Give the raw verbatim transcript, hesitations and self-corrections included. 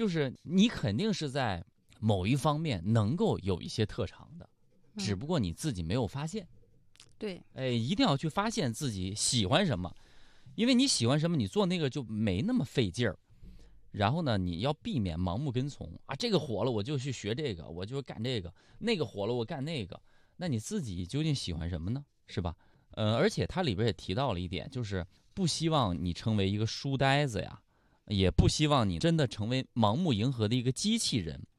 就是你肯定是在某一方面能够有一些特长的，只不过你自己没有发现。 对， 哎，一定要去发现自己喜欢什么，因为你喜欢什么，你做那个就没那么费劲儿。然后呢，你要避免盲目跟从啊，这个火了我就去学这个，我就干这个；那个火了我干那个。那你自己究竟喜欢什么呢？是吧？呃，而且它里边也提到了一点，就是不希望你成为一个书呆子呀，也不希望你真的成为盲目迎合的一个机器人。